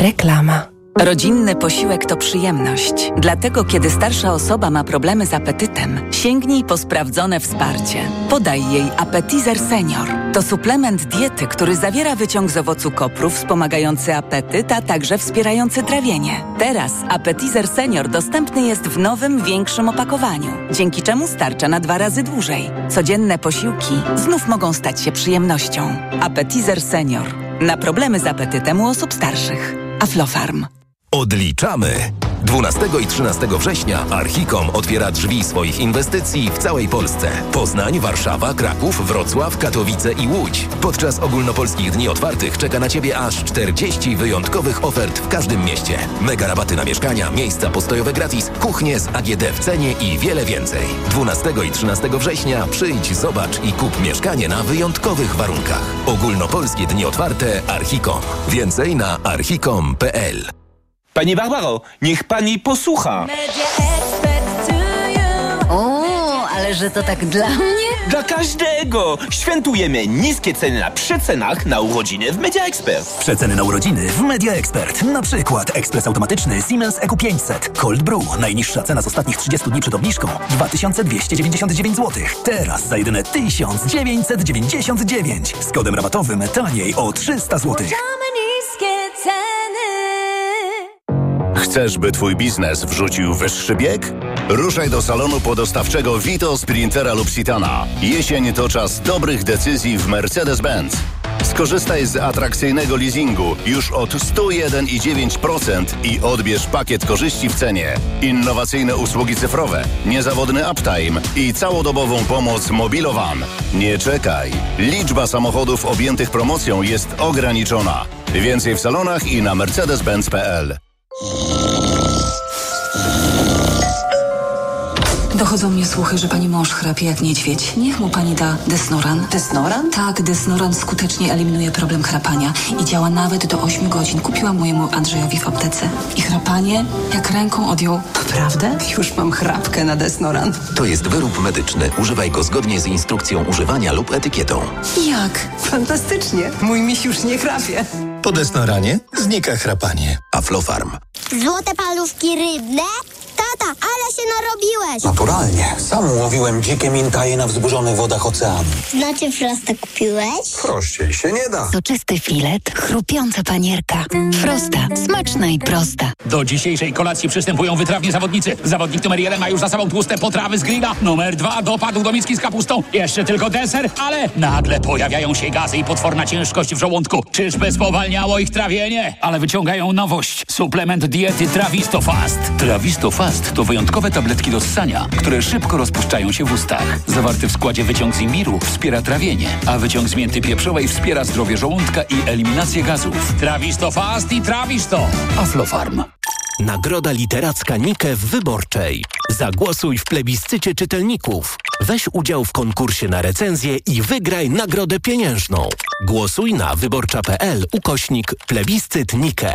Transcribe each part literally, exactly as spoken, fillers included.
Reklama. Rodzinny posiłek to przyjemność. Dlatego, kiedy starsza osoba ma problemy z apetytem, sięgnij po sprawdzone wsparcie. Podaj jej Appetizer Senior. To suplement diety, który zawiera wyciąg z owocu kopru wspomagający apetyt, a także wspierający trawienie. Teraz Appetizer Senior dostępny jest w nowym, większym opakowaniu, dzięki czemu starcza na dwa razy dłużej. Codzienne posiłki znów mogą stać się przyjemnością. Appetizer Senior. Na problemy z apetytem u osób starszych. Aflofarm. Odliczamy! dwunastego i trzynastego września Archicom otwiera drzwi swoich inwestycji w całej Polsce. Poznań, Warszawa, Kraków, Wrocław, Katowice i Łódź. Podczas ogólnopolskich dni otwartych czeka na Ciebie aż czterdzieści wyjątkowych ofert w każdym mieście. Mega rabaty na mieszkania, miejsca postojowe gratis, kuchnie z A G D w cenie i wiele więcej. dwunastego i trzynastego września przyjdź, zobacz i kup mieszkanie na wyjątkowych warunkach. Ogólnopolskie dni otwarte Archicom. Więcej na archicom kropka p l. Pani Barbaro, niech pani posłucha. O, ale że to tak dla mnie? Dla każdego! Świętujemy niskie ceny na przecenach na urodziny w Media Expert. Przeceny na urodziny w Media Expert. Na przykład ekspres automatyczny Siemens E Q pięćset. Cold Brew. Najniższa cena z ostatnich trzydziestu dni przed obniżką dwa tysiące dwieście dziewięćdziesiąt dziewięć złotych. Teraz za jedyne tysiąc dziewięćset dziewięćdziesiąt dziewięć. Z kodem rabatowym taniej o trzysta złotych. Chcesz, by twój biznes wrzucił wyższy bieg? Ruszaj do salonu podostawczego Vito, Sprintera lub Citana. Jesień to czas dobrych decyzji w Mercedes-Benz. Skorzystaj z atrakcyjnego leasingu już od sto jeden i dziewięć procent i odbierz pakiet korzyści w cenie. Innowacyjne usługi cyfrowe, niezawodny uptime i całodobową pomoc Mobilowan. Nie czekaj. Liczba samochodów objętych promocją jest ograniczona. Więcej w salonach i na mercedes benz kropka p l. Dochodzą mnie słuchy, że pani mąż chrapie jak niedźwiedź. Niech mu pani da Desnoran. Desnoran? Tak, Desnoran skutecznie eliminuje problem chrapania i działa nawet do ośmiu godzin. Kupiłam mojemu Andrzejowi w aptece. I chrapanie jak ręką odjął. Naprawdę? Już mam chrapkę na Desnoran. To jest wyrób medyczny. Używaj go zgodnie z instrukcją używania lub etykietą. Jak? Fantastycznie. Mój miś już nie chrapie. Po Desnoranie znika chrapanie. Aflofarm. Złote paluszki rybne? Tata, ale się narobiłeś! Naturalnie. Sam łowiłem dzikie mintaje na wzburzonych wodach oceanu. Znaczy Frosta kupiłeś? Prościej się nie da. Soczysty filet, chrupiąca panierka. Frosta. Smaczna i prosta. Do dzisiejszej kolacji przystępują wytrawni zawodnicy. Zawodnik numer jeden ma już za sobą tłuste potrawy z grilla. Numer dwa dopadł do miski z kapustą. Jeszcze tylko deser, ale nagle pojawiają się gazy i potworna ciężkość w żołądku. Czyżby spowalniało ich trawienie? Ale wyciągają nowość. Suplement diety Trawisto Fast. Trawisto Fast to wyjątkowe tabletki do ssania, które szybko rozpuszczają się w ustach. Zawarty w składzie wyciąg z imbiru wspiera trawienie, a wyciąg z mięty pieprzowej wspiera zdrowie żołądka i eliminację gazów. Trawisto Fast i Trawisto. Aflofarm. Nagroda literacka Nike w Wyborczej. Zagłosuj w plebiscycie czytelników. Weź udział w konkursie na recenzję i wygraj nagrodę pieniężną. Głosuj na wyborcza kropka p l ukośnik plebiscyt Nike.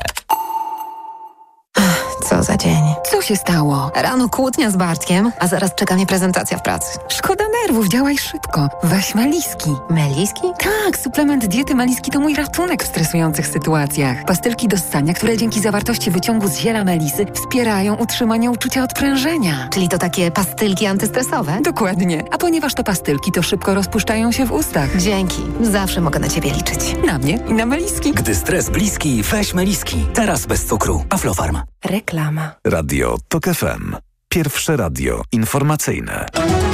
Co za dzień. Co się stało? Rano kłótnia z Bartkiem, a zaraz czeka mnie prezentacja w pracy. Szkoda nerwów, działaj szybko. Weź Meliski. Meliski? Tak, suplement diety Meliski to mój ratunek w stresujących sytuacjach. Pastylki do ssania, które dzięki zawartości wyciągu z ziela melisy wspierają utrzymanie uczucia odprężenia. Czyli to takie pastylki antystresowe? Dokładnie. A ponieważ to pastylki, to szybko rozpuszczają się w ustach. Dzięki. Zawsze mogę na ciebie liczyć. Na mnie i na Meliski. Gdy stres bliski, weź Meliski. Teraz bez cukru. Aflofarm. Reklama. Radio Tok F M. Pierwsze radio informacyjne.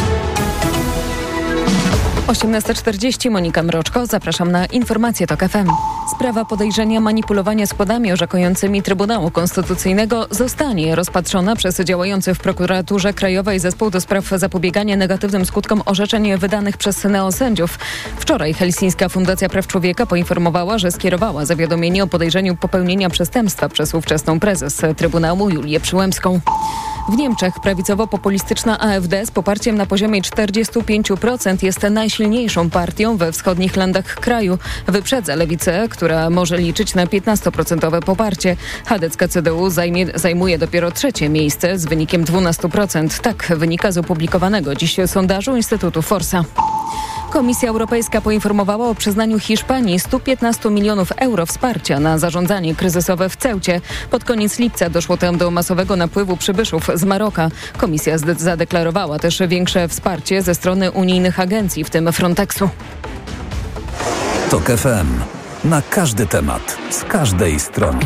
osiemnasta czterdzieści, Monika Mroczko. Zapraszam na informacje Tok F M. Sprawa podejrzenia manipulowania składami orzekającymi Trybunału Konstytucyjnego zostanie rozpatrzona przez działający w prokuraturze Krajowej Zespół do spraw zapobiegania negatywnym skutkom orzeczeń wydanych przez neosędziów. Wczoraj Helsińska Fundacja Praw Człowieka poinformowała, że skierowała zawiadomienie o podejrzeniu popełnienia przestępstwa przez ówczesną prezes Trybunału Julię Przyłębską. W Niemczech prawicowo-populistyczna A F D z poparciem na poziomie czterdzieści pięć procent jest najsilniejszą partią we wschodnich landach kraju. Wyprzedza lewicę, która może liczyć na piętnaście procent poparcie. Chadecka C D U zajmie, zajmuje dopiero trzecie miejsce z wynikiem dwanaście procent. Tak wynika z opublikowanego dziś sondażu Instytutu Forsa. Komisja Europejska poinformowała o przyznaniu Hiszpanii stu piętnastu milionów euro wsparcia na zarządzanie kryzysowe w Ceucie. Pod koniec lipca doszło tam do masowego napływu przybyszów z Maroka. Komisja zde- zadeklarowała też większe wsparcie ze strony unijnych agencji, w tym Frontexu. TOK F M. Na każdy temat, z każdej strony.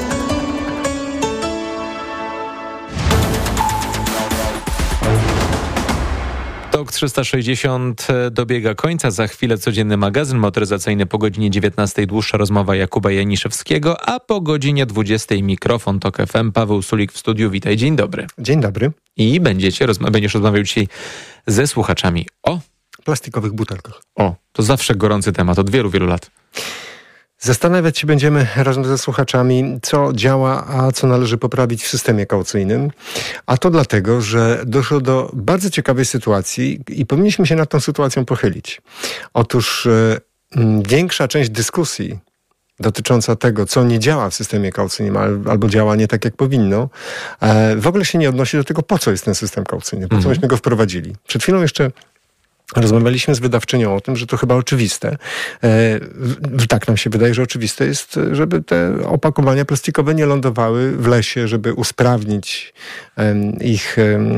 TOK trzysta sześćdziesiąt dobiega końca. Za chwilę codzienny magazyn motoryzacyjny po godzinie dziewiętnastej. Dłuższa rozmowa Jakuba Janiszewskiego, a po godzinie dwudziestej mikrofon TOK F M. Paweł Sulik w studiu. Witaj, dzień dobry. Dzień dobry. I będziecie rozma- będziesz rozmawiał dzisiaj ze słuchaczami o... plastikowych butelkach. O, to zawsze gorący temat od wielu, wielu lat. Zastanawiać się będziemy razem ze słuchaczami, co działa, a co należy poprawić w systemie kaucyjnym. A to dlatego, że doszło do bardzo ciekawej sytuacji i powinniśmy się nad tą sytuacją pochylić. Otóż e, m, większa część dyskusji dotycząca tego, co nie działa w systemie kaucyjnym albo działa nie tak, jak powinno, e, w ogóle się nie odnosi do tego, po co jest ten system kaucyjny, po co myśmy go wprowadzili. Przed chwilą jeszcze rozmawialiśmy z wydawczynią o tym, że to chyba oczywiste. E, tak nam się wydaje, że oczywiste jest, żeby te opakowania plastikowe nie lądowały w lesie, żeby usprawnić e, ich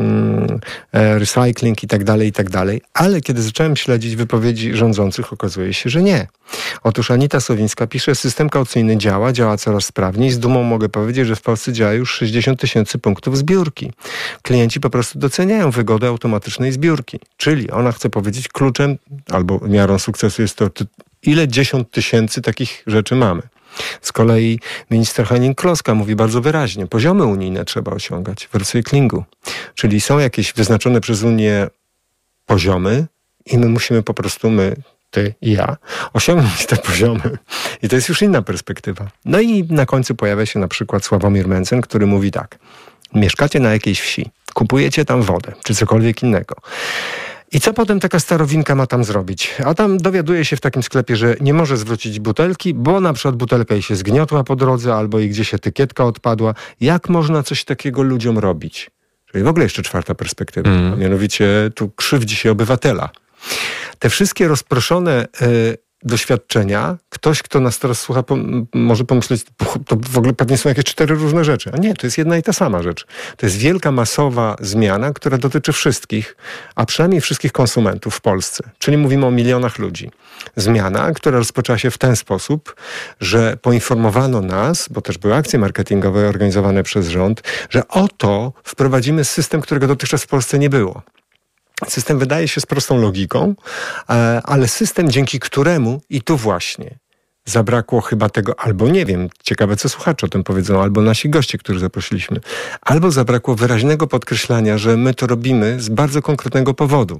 e, recycling i tak dalej, i tak dalej. Ale kiedy zacząłem śledzić wypowiedzi rządzących, okazuje się, że nie. Otóż Anita Sowińska pisze, system kaucyjny działa, działa coraz sprawniej. Z dumą mogę powiedzieć, że w Polsce działa już sześćdziesiąt tysięcy punktów zbiórki. Klienci po prostu doceniają wygodę automatycznej zbiórki. Czyli ona chce powiedzieć, kluczem albo miarą sukcesu jest to, ile dziesiąt tysięcy takich rzeczy mamy. Z kolei minister Henning-Kloska mówi bardzo wyraźnie, poziomy unijne trzeba osiągać w recyklingu. Czyli są jakieś wyznaczone przez Unię poziomy i my musimy po prostu, my, ty i ja, osiągnąć te poziomy. I to jest już inna perspektywa. No i na końcu pojawia się na przykład Sławomir Mencen, który mówi tak. Mieszkacie na jakiejś wsi, kupujecie tam wodę, czy cokolwiek innego. I co potem taka starowinka ma tam zrobić? A tam dowiaduje się w takim sklepie, że nie może zwrócić butelki, bo na przykład butelka jej się zgniotła po drodze, albo i gdzieś etykietka odpadła. Jak można coś takiego ludziom robić? Czyli w ogóle jeszcze czwarta perspektywa. Mm. A mianowicie tu krzywdzi się obywatela. Te wszystkie rozproszone y, doświadczenia, ktoś, kto nas teraz słucha, pom- może pomyśleć, to w ogóle pewnie są jakieś cztery różne rzeczy. A nie, to jest jedna i ta sama rzecz. To jest wielka, masowa zmiana, która dotyczy wszystkich, a przynajmniej wszystkich konsumentów w Polsce. Czyli mówimy o milionach ludzi. Zmiana, która rozpoczęła się w ten sposób, że poinformowano nas, bo też były akcje marketingowe organizowane przez rząd, że oto wprowadzimy system, którego dotychczas w Polsce nie było. System wydaje się z prostą logiką, ale system, dzięki któremu, i tu właśnie zabrakło chyba tego, albo nie wiem, ciekawe co słuchacze o tym powiedzą, albo nasi goście, których zaprosiliśmy, albo zabrakło wyraźnego podkreślania, że my to robimy z bardzo konkretnego powodu.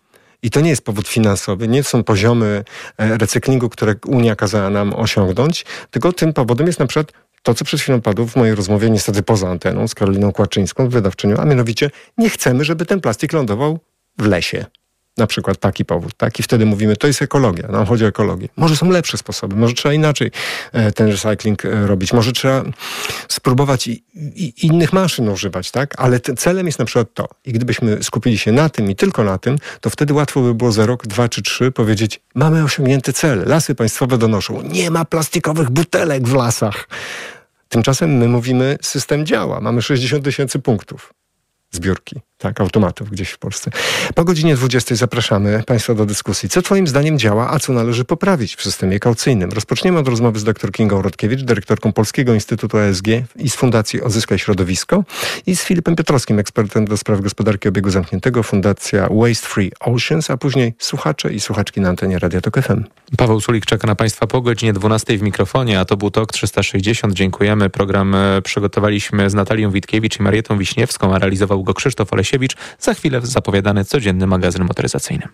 I to nie jest powód finansowy, nie są poziomy recyklingu, które Unia kazała nam osiągnąć, tylko tym powodem jest na przykład to, co przed chwilą padło w mojej rozmowie, niestety poza anteną, z Karoliną Kłaczyńską, wydawczynią, a mianowicie nie chcemy, żeby ten plastik lądował w lesie. Na przykład taki powód, tak? I wtedy mówimy, to jest ekologia, nam chodzi o ekologię. Może są lepsze sposoby, może trzeba inaczej e, ten recykling e, robić, może trzeba spróbować i, i innych maszyn używać, tak? Ale te, celem jest na przykład to. I gdybyśmy skupili się na tym i tylko na tym, to wtedy łatwo by było za rok, dwa czy trzy powiedzieć, mamy osiągnięty cel. Lasy państwowe donoszą, nie ma plastikowych butelek w lasach. Tymczasem my mówimy, system działa, mamy sześćdziesiąt tysięcy punktów zbiórki, tak, automatów gdzieś w Polsce. Po godzinie dwudziestej zapraszamy Państwa do dyskusji. Co Twoim zdaniem działa, a co należy poprawić w systemie kaucyjnym? Rozpoczniemy od rozmowy z dr Kingą Rodkiewicz, dyrektorką Polskiego Instytutu A S G i z Fundacji Odzyskaj Środowisko, i z Filipem Piotrowskim, ekspertem do spraw gospodarki obiegu zamkniętego, Fundacja Waste Free Oceans, a później słuchacze i słuchaczki na antenie Radia Tok F M. Paweł Sulik czeka na Państwa po godzinie dwunastej w mikrofonie, a to był TOK trzysta sześćdziesiąt. Dziękujemy. Program przygotowaliśmy z Natalią Witkiewicz i Marietą Wiśniewską, a realizował go Krzysztof Olesiewicz. Za chwilę zapowiadany codzienny magazyn motoryzacyjny.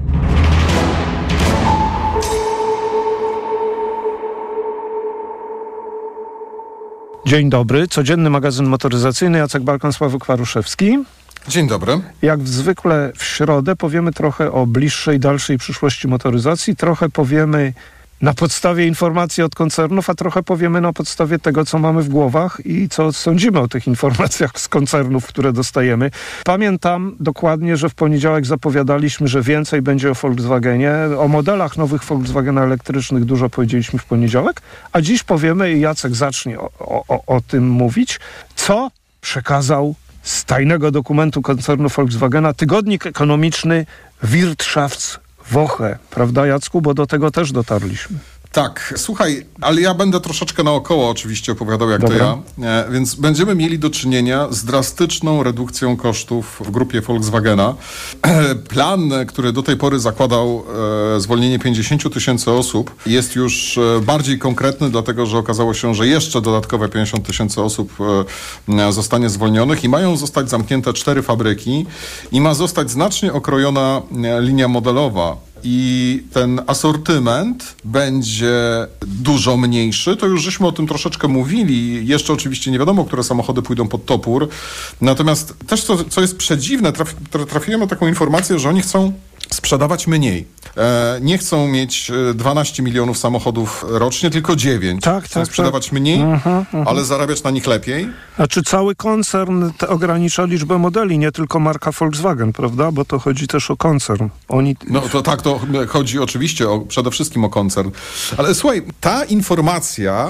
Dzień dobry, codzienny magazyn motoryzacyjny, Jacek Balkan, Sławek Waruszewski. Dzień dobry. Jak zwykle w środę powiemy trochę o bliższej, dalszej przyszłości motoryzacji, trochę powiemy na podstawie informacji od koncernów, a trochę powiemy na podstawie tego, co mamy w głowach i co sądzimy o tych informacjach z koncernów, które dostajemy. Pamiętam dokładnie, że w poniedziałek zapowiadaliśmy, że więcej będzie o Volkswagenie. O modelach nowych Volkswagena elektrycznych dużo powiedzieliśmy w poniedziałek, a dziś powiemy, i Jacek zacznie o, o, o tym mówić, co przekazał z tajnego dokumentu koncernu Volkswagena tygodnik ekonomiczny Wirtschaftswoche. Prawda, Jacku? Bo do tego też dotarliśmy. Tak, słuchaj, ale ja będę troszeczkę naokoło oczywiście opowiadał, jak Dobra. to ja. E, więc będziemy mieli do czynienia z drastyczną redukcją kosztów w grupie Volkswagena. E, plan, który do tej pory zakładał e, zwolnienie pięćdziesiąt tysięcy osób, jest już e, bardziej konkretny, dlatego że okazało się, że jeszcze dodatkowe pięćdziesiąt tysięcy osób e, zostanie zwolnionych i mają zostać zamknięte cztery fabryki i ma zostać znacznie okrojona e, linia modelowa. I ten asortyment będzie dużo mniejszy. To już żeśmy o tym troszeczkę mówili. Jeszcze oczywiście nie wiadomo, które samochody pójdą pod topór. Natomiast też co, co jest przedziwne, traf, trafiłem na taką informację, że oni chcą sprzedawać mniej. E, nie chcą mieć dwanaście milionów samochodów rocznie, tylko dziewięć. Tak, chcą tak, sprzedawać tak. mniej, Aha, aha. ale zarabiać na nich lepiej. A czy cały koncern te ogranicza liczbę modeli, nie tylko marka Volkswagen, prawda? Bo to chodzi też o koncern. Oni... No to tak, to chodzi oczywiście o, przede wszystkim o koncern. Ale słuchaj, ta informacja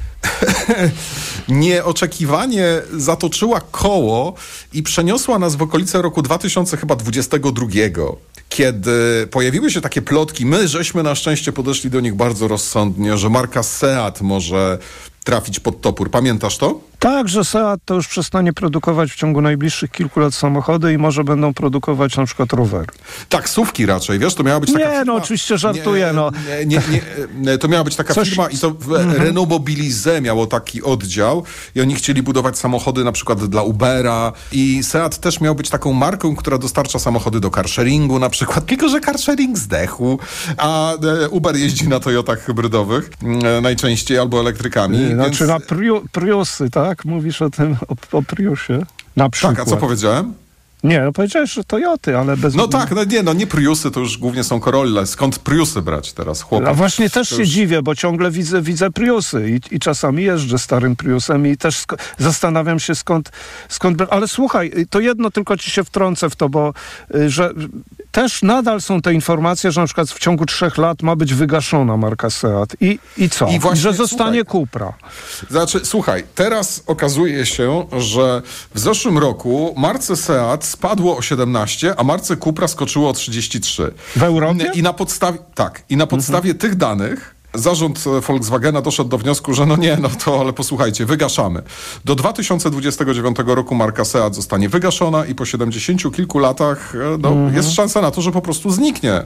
nieoczekiwanie zatoczyła koło i przeniosła nas w okolice roku dwa tysiące dwudziestego drugiego, kiedy pojawiły się takie plotki. My żeśmy na szczęście podeszli do nich bardzo rozsądnie, że marka Seat może trafić pod topór. Pamiętasz to? Tak, że Seat to już przestanie produkować w ciągu najbliższych kilku lat samochody i może będą produkować na przykład rowery. Taksówki raczej, wiesz, to miała być taka Nie, firma... no oczywiście żartuję, nie, no. Nie, nie, nie, to miała być taka Coś... firma i to w Mhm. Renault Mobilize miało taki oddział i oni chcieli budować samochody na przykład dla Ubera i Seat też miał być taką marką, która dostarcza samochody do carsharingu na przykład, tylko że carsharing zdechł, a Uber jeździ na Toyotach hybrydowych najczęściej albo elektrykami. Nie, znaczy więc... na Priu, Priusy, tak? Mówisz o tym, o, o Priusie. Na przykład. Tak, a co powiedziałem? Nie, no powiedziałeś, że Toyoty, ale bez... No tak, no nie, no nie Priusy, to już głównie są Corolle. Skąd Priusy brać teraz, chłopak? A właśnie też to się już... dziwię, bo ciągle widzę, widzę Priusy i, i czasami jeżdżę starym Priusem i też sk- zastanawiam się skąd, skąd... Ale słuchaj, to jedno tylko ci się wtrącę w to, bo y, że też nadal są te informacje, że na przykład w ciągu trzech lat ma być wygaszona marka Seat. I, i co? I właśnie, że zostanie słuchaj, Cupra. Znaczy, słuchaj, teraz okazuje się, że w zeszłym roku marce Seat spadło o siedemnaście, a marce Cupra skoczyło o trzydzieści trzy. W Europie? I na podstawie, tak, i na podstawie mhm. tych danych zarząd Volkswagena doszedł do wniosku, że no nie, no to ale posłuchajcie, wygaszamy. Do dwa tysiące dwudziestego dziewiątego roku marka Seat zostanie wygaszona i po siedemdziesięciu kilku latach no, mhm. jest szansa na to, że po prostu zniknie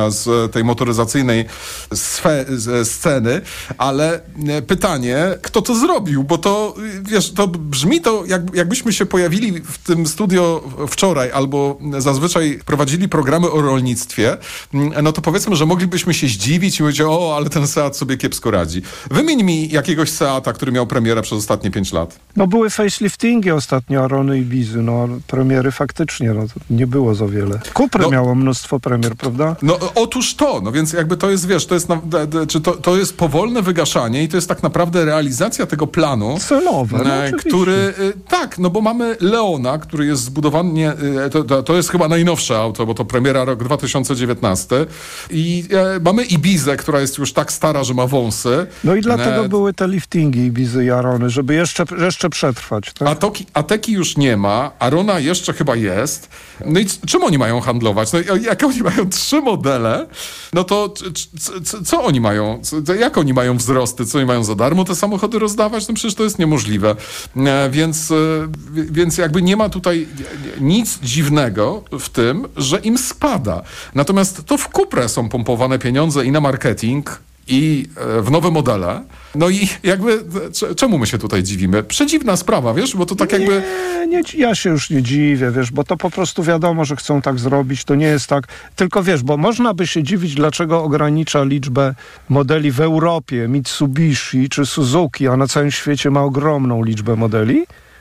z tej motoryzacyjnej sfe, sceny, ale pytanie, kto to zrobił, bo to, wiesz, to brzmi to, jak, jakbyśmy się pojawili w tym studio wczoraj albo zazwyczaj prowadzili programy o rolnictwie, no to powiedzmy, że moglibyśmy się zdziwić i mówić, o, ale ten Seat sobie kiepsko radzi. Wymień mi jakiegoś Seata, który miał premierę przez ostatnie pięć lat. No były faceliftingi ostatnio, Arony i Bizy, no premiery faktycznie, no to nie było za wiele. Cupra no, miało mnóstwo premier, prawda? No otóż to, no więc jakby to jest, wiesz, to jest, na, d, d, czy to, to jest powolne wygaszanie i to jest tak naprawdę realizacja tego planu. Celowe, no, e, który, e, tak, no bo mamy Leona, który jest zbudowany, e, to, to, to jest chyba najnowsze auto, bo to premiera rok dwa tysiące dziewiętnasty i e, mamy Ibizę, która jest już tak stara, że ma wąsy. No i dlatego e, były te liftingi Ibizy i Arony, żeby jeszcze, jeszcze przetrwać. Tak? A toki, Ateki już nie ma, Arona jeszcze chyba jest. No i c- czym oni mają handlować? No jak oni mają trzy modele, no to c- c- co oni mają? C- jak oni mają wzrosty? Co oni mają za darmo te samochody rozdawać? No przecież to jest niemożliwe. E, więc, e, więc jakby nie ma tutaj nic dziwnego w tym, że im spada. Natomiast to w Cuprę są pompowane pieniądze i na marketing, i w nowe modele. No i jakby, czemu my się tutaj dziwimy? Przedziwna sprawa, wiesz, bo to tak jakby... Nie, nie, ja się już nie dziwię, wiesz, bo to po prostu wiadomo, że chcą tak zrobić, to nie jest tak, tylko wiesz, bo można by się dziwić, dlaczego ogranicza liczbę modeli w Europie, Mitsubishi czy Suzuki, a na całym świecie ma ogromną liczbę modeli,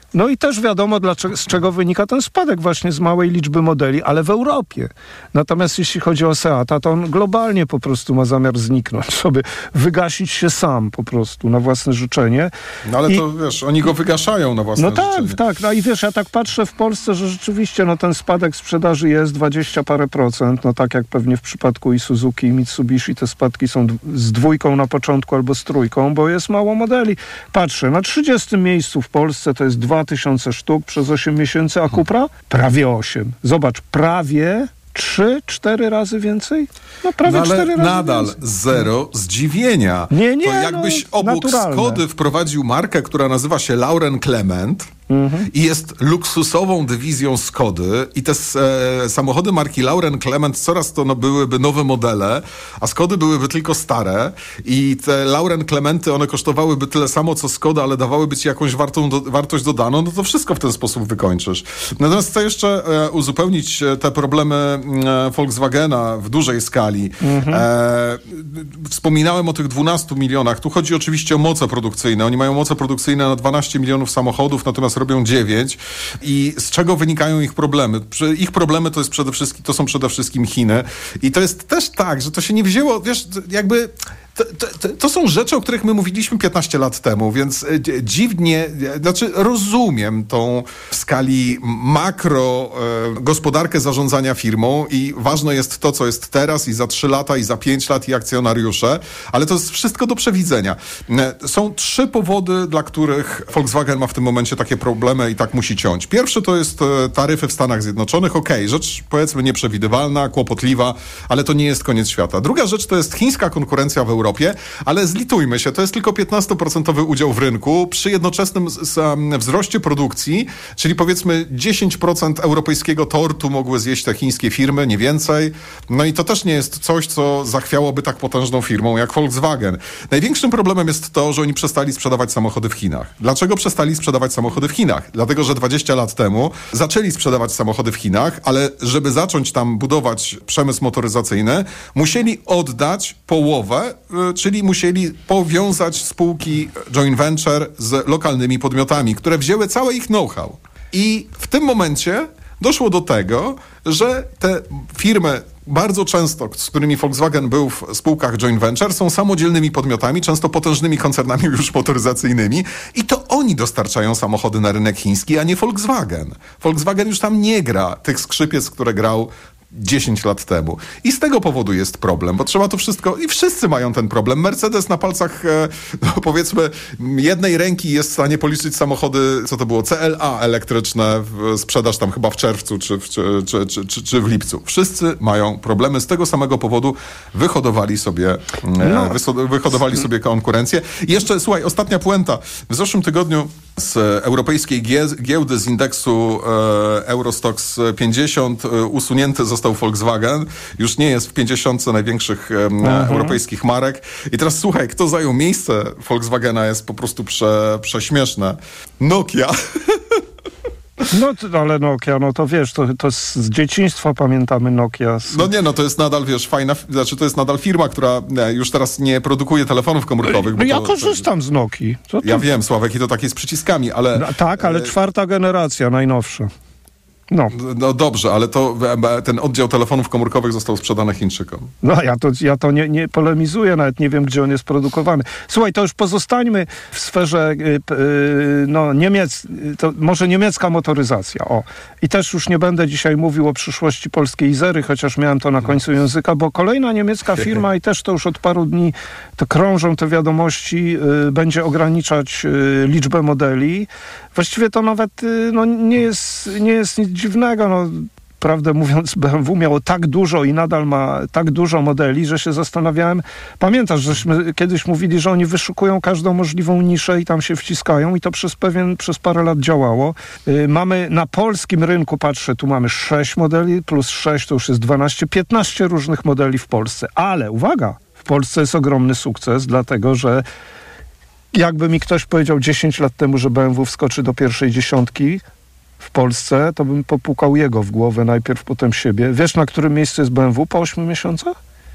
No i też wiadomo, dlaczego, z czego wynika ten spadek właśnie z małej liczby modeli, ale w Europie. Natomiast jeśli chodzi o Seata, to on globalnie po prostu ma zamiar zniknąć, żeby wygasić się sam po prostu na własne życzenie. No ale I... to wiesz, oni go wygaszają na własne no tak, życzenie. No tak, tak. No i wiesz, ja tak patrzę w Polsce, że rzeczywiście no ten spadek sprzedaży jest dwadzieścia parę procent, no tak jak pewnie w przypadku i Suzuki i Mitsubishi te spadki są z dwójką na początku albo z trójką, bo jest mało modeli. Patrzę, na trzydziestym miejscu w Polsce to jest dwa tysiące sztuk przez osiem miesięcy, a Cupra? Prawie osiem. Zobacz, prawie trzy, cztery razy więcej? No prawie no, ale cztery razy nadal więcej. zero zdziwienia. Nie, nie, to jakbyś no, obok naturalne. Skody wprowadził markę, która nazywa się Lauren Clement mhm. i jest luksusową dywizją Skody i te e, samochody marki Lauren Clement coraz to no, byłyby nowe modele, a Skody byłyby tylko stare i te Lauren Clementy, one kosztowałyby tyle samo co Skoda, ale dawałyby ci jakąś wartą do, wartość dodaną, no to wszystko w ten sposób wykończysz. Natomiast chcę jeszcze e, uzupełnić te problemy e, Volkswagena w dużej skali. Mhm. E, wspominałem o tych dwunastu milionach. Tu chodzi oczywiście o moce produkcyjne. Oni mają moce produkcyjne na dwanaście milionów samochodów, natomiast robią dziewięć. I z czego wynikają ich problemy? Ich problemy to jest przede wszystkim, to są przede wszystkim Chiny. I to jest też tak, że to się nie wzięło, wiesz, jakby... To, to, to są rzeczy, o których my mówiliśmy piętnaście lat temu, więc dziwnie, znaczy rozumiem tą w skali makro e, gospodarkę zarządzania firmą i ważne jest to, co jest teraz i za trzy lata i za pięć lat i akcjonariusze, ale to jest wszystko do przewidzenia. E, są trzy powody, dla których Volkswagen ma w tym momencie takie problemy i tak musi ciąć. Pierwszy to jest e, taryfy w Stanach Zjednoczonych. Okej, okay, rzecz powiedzmy nieprzewidywalna, kłopotliwa, ale to nie jest koniec świata. Druga rzecz to jest chińska konkurencja w Europie. Ale zlitujmy się, to jest tylko piętnaście procent udział w rynku przy jednoczesnym z, z, wzroście produkcji, czyli powiedzmy dziesięć procent europejskiego tortu mogły zjeść te chińskie firmy, nie więcej. No i to też nie jest coś, co zachwiałoby tak potężną firmą jak Volkswagen. Największym problemem jest to, że oni przestali sprzedawać samochody w Chinach. Dlaczego przestali sprzedawać samochody w Chinach? Dlatego, że dwadzieścia lat temu zaczęli sprzedawać samochody w Chinach, ale żeby zacząć tam budować przemysł motoryzacyjny, musieli oddać połowę, czyli musieli powiązać spółki joint venture z lokalnymi podmiotami, które wzięły całe ich know-how. I w tym momencie doszło do tego, że te firmy bardzo często, z którymi Volkswagen był w spółkach joint venture, są samodzielnymi podmiotami, często potężnymi koncernami już motoryzacyjnymi i to oni dostarczają samochody na rynek chiński, a nie Volkswagen. Volkswagen już tam nie gra tych skrzypiec, które grał dziesięć lat temu. I z tego powodu jest problem, bo trzeba to wszystko... I wszyscy mają ten problem. Mercedes na palcach, e, no powiedzmy, jednej ręki jest w stanie policzyć samochody, co to było, C L A elektryczne, w, sprzedaż tam chyba w czerwcu czy w, czy, czy, czy, czy, czy w lipcu. Wszyscy mają problemy. Z tego samego powodu wyhodowali sobie, e, no. wyso- wyhodowali sobie konkurencję. I jeszcze, słuchaj, ostatnia puenta. W zeszłym tygodniu z europejskiej giełdy, z indeksu e, Eurostoxx pięćdziesiąt e, usunięty został Volkswagen. Już nie jest w pięćdziesiątce największych e, mhm. europejskich marek. I teraz słuchaj, kto zajął miejsce Volkswagena jest po prostu prze, prześmieszne. Nokia. No, ale Nokia, no to wiesz, to, to z dzieciństwa pamiętamy Nokia. Z... No nie, no to jest nadal, wiesz, fajna, znaczy to jest nadal firma, która nie, już teraz nie produkuje telefonów komórkowych. No bo ja to, korzystam to, z Nokii. Co ja wiem, Sławek, i to takie z przyciskami, ale... No, tak, ale czwarta generacja, najnowsza. No. no dobrze, ale to ten oddział telefonów komórkowych został sprzedany Chińczykom. No ja to, ja to nie, nie polemizuję, nawet nie wiem, gdzie on jest produkowany. Słuchaj, to już pozostańmy w sferze yy, no, niemiec, to może niemiecka motoryzacja. O. I też już nie będę dzisiaj mówił o przyszłości polskiej Izery, chociaż miałem to na końcu języka, bo kolejna niemiecka firma i też to już od paru dni to krążą te wiadomości, yy, będzie ograniczać yy, liczbę modeli. Właściwie to nawet yy, no, nie jest, nie jest nic dziwnego, no prawdę mówiąc, B M W miało tak dużo i nadal ma tak dużo modeli, że się zastanawiałem, pamiętasz, żeśmy kiedyś mówili, że oni wyszukują każdą możliwą niszę i tam się wciskają i to przez pewien, przez parę lat działało. Yy, mamy na polskim rynku, patrzę, tu mamy sześć modeli, plus sześć to już jest dwanaście, piętnaście różnych modeli w Polsce, ale uwaga, w Polsce jest ogromny sukces, dlatego, że jakby mi ktoś powiedział dziesięć lat temu, że B M W wskoczy do pierwszej dziesiątki w Polsce, to bym popukał jego w głowę najpierw, potem siebie. Wiesz, na którym miejscu jest B M W po ośmiu miesiącach?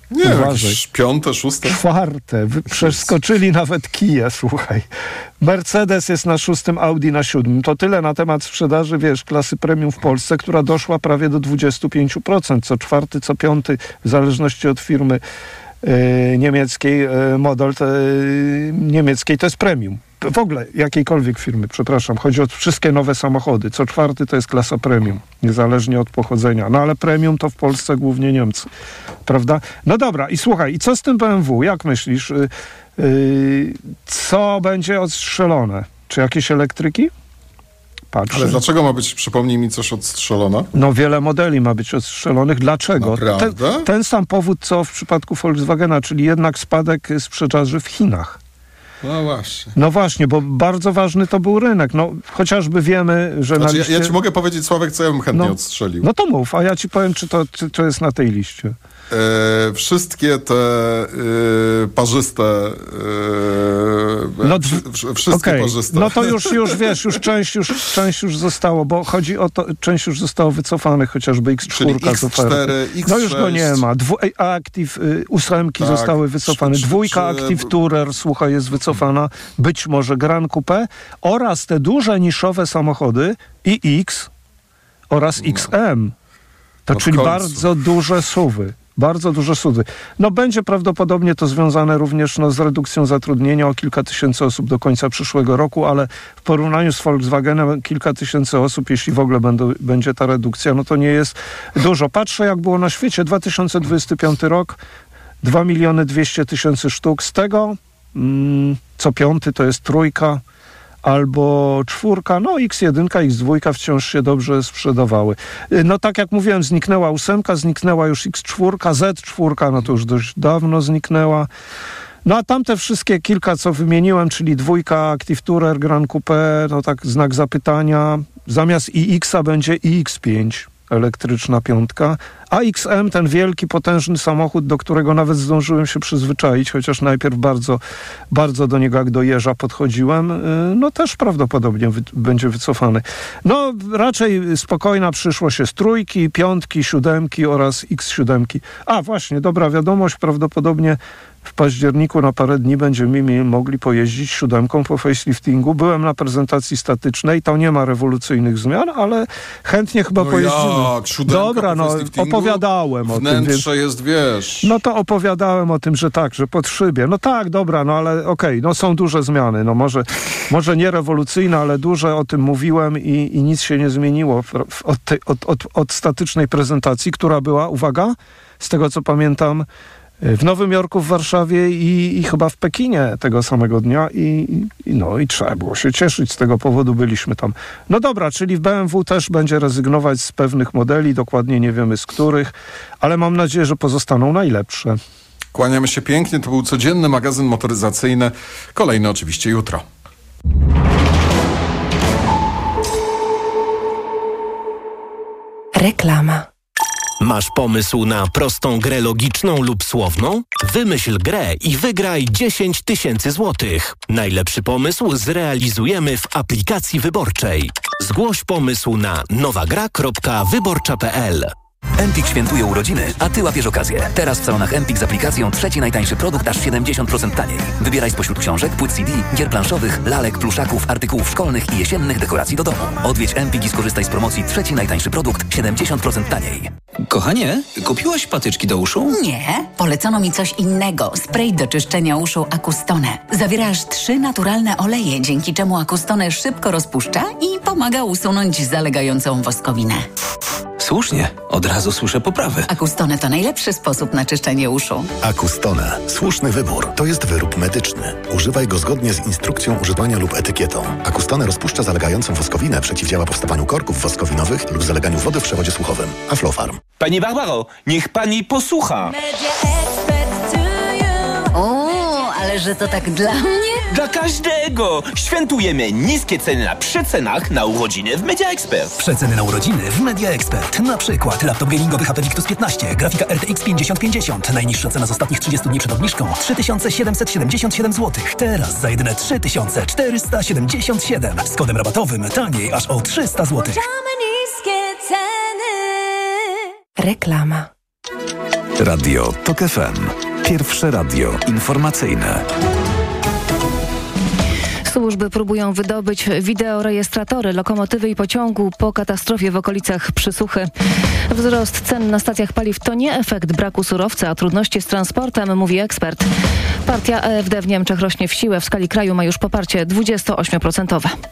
Nie, jakieś piąte, szóste. Czwarte. Wy przeskoczyli nawet Kia, słuchaj. Mercedes jest na szóstym, Audi na siódmym. To tyle na temat sprzedaży, wiesz, klasy premium w Polsce, która doszła prawie do dwadzieścia pięć procent. Co czwarty, co piąty, w zależności od firmy yy, niemieckiej, yy, model yy, niemieckiej, to jest premium. W ogóle jakiejkolwiek firmy, przepraszam, chodzi o wszystkie nowe samochody. Co czwarty to jest klasa premium, niezależnie od pochodzenia. No ale premium to w Polsce głównie Niemcy, prawda? No dobra, i słuchaj, i co z tym B M W? Jak myślisz, yy, yy, co będzie odstrzelone? Czy jakieś elektryki? Patrzę. Ale dlaczego ma być, przypomnij mi, coś odstrzelone? No wiele modeli ma być odstrzelonych. Dlaczego? Ten, ten sam powód, co w przypadku Volkswagena, czyli jednak spadek sprzedaży w Chinach. No właśnie. No właśnie, bo bardzo ważny to był rynek. No chociażby wiemy, że znaczy, na liście... ja, ja ci mogę powiedzieć, Sławek, co ja bym chętnie no, odstrzelił. No to mów, a ja ci powiem, czy to, czy to jest na tej liście. E, wszystkie te e, parzyste e, no, wsz, wszystkie okay. parzyste. No to już, już wiesz, już część już, część już zostało, bo chodzi o to, część już zostało wycofanych, chociażby X cztery z oferty. X sześć. No już go nie ma. Dwu, Active y, ósemki tak, zostały wycofane. Dwójka Active Tourer, słuchaj, jest wycofana. Być może Gran Coupe oraz te duże niszowe samochody i X oraz no. X M. To no czyli bardzo duże suwy. Bardzo duże suwy. No będzie prawdopodobnie to związane również no, z redukcją zatrudnienia o kilka tysięcy osób do końca przyszłego roku, ale w porównaniu z Volkswagenem kilka tysięcy osób, jeśli w ogóle będą, będzie ta redukcja, no to nie jest dużo. Patrzę, jak było na świecie. dwa tysiące dwudziesty piąty rok, dwa miliony dwieście tysięcy sztuk. Z tego mm, co piąty to jest trójka albo czwórka, no X jeden, X dwa wciąż się dobrze sprzedawały. No tak jak mówiłem, zniknęła ósemka, zniknęła już X cztery, Z cztery, no to już dość dawno zniknęła. No a tamte wszystkie kilka, co wymieniłem, czyli dwójka, Active Tourer, Gran Coupe, no tak znak zapytania. Zamiast i X-a będzie i X pięć. Elektryczna piątka, a X M, ten wielki, potężny samochód, do którego nawet zdążyłem się przyzwyczaić, chociaż najpierw bardzo, bardzo do niego jak do jeża podchodziłem, no też prawdopodobnie wy- będzie wycofany. No raczej spokojna przyszłość jest trójki, piątki, siódemki oraz X siedem. A właśnie, dobra wiadomość, prawdopodobnie w październiku na parę dni będziemy mogli pojeździć siódemką po faceliftingu. Byłem na prezentacji statycznej, tam nie ma rewolucyjnych zmian, ale chętnie chyba no pojeździmy. Jak? Siódemka Dobra, no opowiadałem o tym. Wnętrze więc... jest, wiesz... No to opowiadałem o tym, że tak, że pod szybie. No tak, dobra, no ale okej, okay, no są duże zmiany. No może, może nie rewolucyjne, ale duże, o tym mówiłem i, i nic się nie zmieniło od, tej, od, od, od statycznej prezentacji, która była, uwaga, z tego co pamiętam, w Nowym Jorku, w Warszawie i, i chyba w Pekinie tego samego dnia i, i, no, i trzeba było się cieszyć, z tego powodu byliśmy tam. No dobra, czyli w B M W też będzie rezygnować z pewnych modeli, dokładnie nie wiemy z których, ale mam nadzieję, że pozostaną najlepsze. Kłaniamy się pięknie, to był codzienny magazyn motoryzacyjny, kolejny oczywiście jutro. Reklama. Masz pomysł na prostą grę logiczną lub słowną? Wymyśl grę i wygraj dziesięć tysięcy złotych. Najlepszy pomysł zrealizujemy w aplikacji wyborczej. Zgłoś pomysł na nowagra kropka wyborcza kropka p l. Empik świętuje urodziny, a Ty łapiesz okazję. Teraz w salonach Empik z aplikacją trzeci najtańszy produkt aż siedemdziesiąt procent taniej. Wybieraj spośród książek, płyt C D, gier planszowych, lalek, pluszaków, artykułów szkolnych i jesiennych dekoracji do domu. Odwiedź Empik i skorzystaj z promocji trzeci najtańszy produkt siedemdziesiąt procent taniej. Kochanie, kupiłaś patyczki do uszu? Nie, polecono mi coś innego. Spray do czyszczenia uszu Acustone. Zawiera aż trzy naturalne oleje, dzięki czemu Acustone szybko rozpuszcza i pomaga usunąć zalegającą woskowinę. Słusznie, od razu słyszę poprawę. Acustone to najlepszy sposób na czyszczenie uszu. Acustone. Słuszny wybór. To jest wyrób medyczny. Używaj go zgodnie z instrukcją używania lub etykietą. Acustone rozpuszcza zalegającą woskowinę, przeciwdziała powstawaniu korków woskowinowych lub zaleganiu wody w przewodzie słuchowym. Aflofarm. Pani Barbaro, niech pani posłucha. O, ale że to tak dla mnie? Dla każdego! Świętujemy niskie ceny na przecenach na urodziny w Media Expert. Przeceny na urodziny w Media Expert. Na przykład laptop gamingowy H P Victus piętnaście, grafika R T X pięćdziesiąt pięćdziesiąt. Najniższa cena z ostatnich trzydziestu dni przed obniżką trzy tysiące siedemset siedemdziesiąt siedem złotych. Teraz za jedyne trzy tysiące czterysta siedemdziesiąt siedem. Z kodem rabatowym taniej aż o trzysta złotych. niskie ceny. Reklama. Radio TOK F M. Pierwsze radio informacyjne. Służby próbują wydobyć wideorejestratory lokomotywy i pociągu po katastrofie w okolicach Przysuchy. Wzrost cen na stacjach paliw to nie efekt braku surowca, a trudności z transportem, mówi ekspert. Partia A F D w Niemczech rośnie w siłę. W skali kraju ma już poparcie dwadzieścia osiem procent.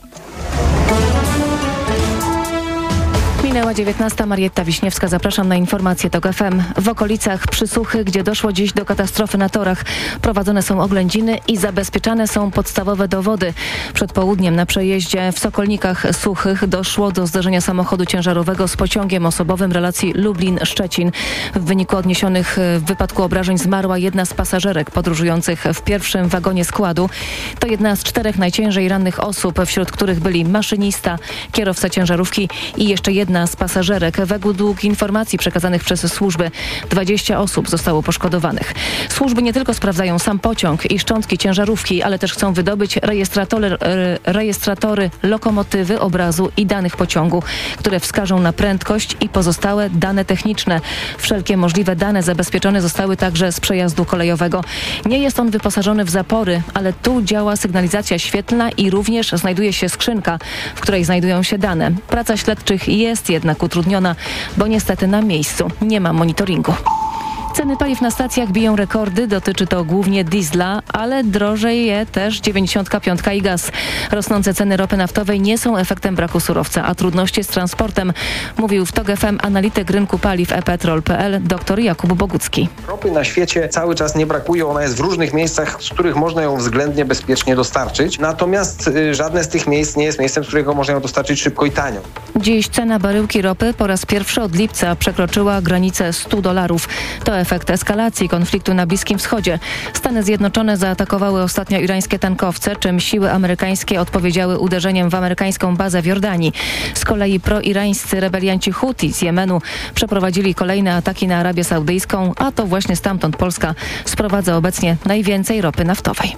Minęła dziewiętnasta. Marietta Wiśniewska. Zapraszam na informacje TOK F M. W okolicach Przysuchy, gdzie doszło dziś do katastrofy na torach, prowadzone są oględziny i zabezpieczane są podstawowe dowody. Przed południem na przejeździe w Sokolnikach Suchych doszło do zderzenia samochodu ciężarowego z pociągiem osobowym relacji Lublin-Szczecin. W wyniku odniesionych w wypadku obrażeń zmarła jedna z pasażerek podróżujących w pierwszym wagonie składu. To jedna z czterech najciężej rannych osób, wśród których byli maszynista, kierowca ciężarówki i jeszcze jedna z pasażerek. Według informacji przekazanych przez służby dwadzieścia osób zostało poszkodowanych. Służby nie tylko sprawdzają sam pociąg i szczątki ciężarówki, ale też chcą wydobyć rejestratory, rejestratory lokomotywy, obrazu i danych pociągu, które wskażą na prędkość i pozostałe dane techniczne. Wszelkie możliwe dane zabezpieczone zostały także z przejazdu kolejowego. Nie jest on wyposażony w zapory, ale tu działa sygnalizacja świetlna i również znajduje się skrzynka, w której znajdują się dane. Praca śledczych jest jednak utrudniona, bo niestety na miejscu nie ma monitoringu. Ceny paliw na stacjach biją rekordy. Dotyczy to głównie diesla, ale drożeje też dziewięćdziesiątka pięć i gaz. Rosnące ceny ropy naftowej nie są efektem braku surowca, a trudności z transportem, mówił w TOK F M analityk rynku paliw e petrol kropka p l dr Jakub Bogucki. Ropy na świecie cały czas nie brakuje. Ona jest w różnych miejscach, z których można ją względnie bezpiecznie dostarczyć. Natomiast y, żadne z tych miejsc nie jest miejscem, z którego można ją dostarczyć szybko i tanio. Dziś cena baryłki ropy po raz pierwszy od lipca przekroczyła granicę stu dolarów. To efekt eskalacji konfliktu na Bliskim Wschodzie. Stany Zjednoczone zaatakowały ostatnio irańskie tankowce, czym siły amerykańskie odpowiedziały uderzeniem w amerykańską bazę w Jordanii. Z kolei proirańscy rebelianci Huti z Jemenu przeprowadzili kolejne ataki na Arabię Saudyjską, a to właśnie stamtąd Polska sprowadza obecnie najwięcej ropy naftowej.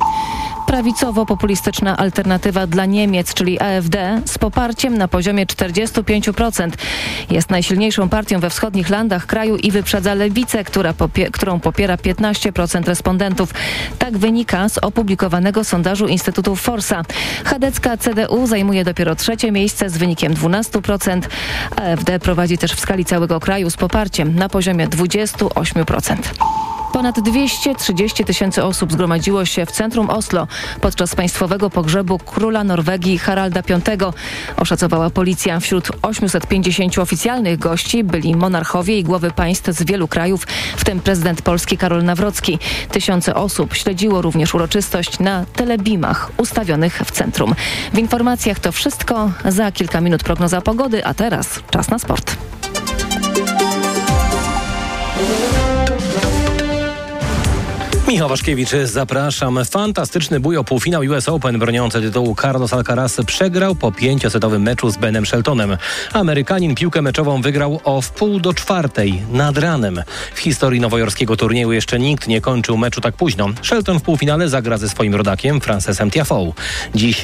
Prawicowo-populistyczna alternatywa dla Niemiec, czyli A F D, z poparciem na poziomie czterdzieści pięć procent. Jest najsilniejszą partią we wschodnich landach kraju i wyprzedza Lewicę, która popie- którą popiera piętnaście procent respondentów. Tak wynika z opublikowanego sondażu Instytutu Forsa. Chadecka C D U zajmuje dopiero trzecie miejsce z wynikiem dwanaście procent. A F D prowadzi też w skali całego kraju z poparciem na poziomie dwadzieścia osiem procent. Ponad dwieście trzydzieści tysięcy osób zgromadziło się w centrum Oslo podczas państwowego pogrzebu króla Norwegii Haralda piątego, oszacowała policja. Wśród osiemset pięćdziesięciu oficjalnych gości byli monarchowie i głowy państw z wielu krajów, w tym prezydent Polski Karol Nawrocki. Tysiące osób śledziło również uroczystość na telebimach ustawionych w centrum. W informacjach to wszystko. Za kilka minut prognoza pogody, a teraz czas na sport. Michał Waszkiewicz, zapraszam. Fantastyczny bój o półfinał U S Open. Broniący tytułu Carlos Alcaraz przegrał po pięciosetowym meczu z Benem Sheltonem. Amerykanin piłkę meczową wygrał o wpół do czwartej nad ranem. W historii nowojorskiego turnieju jeszcze nikt nie kończył meczu tak późno. Shelton w półfinale zagra ze swoim rodakiem Francesem Tiafoe. Dziś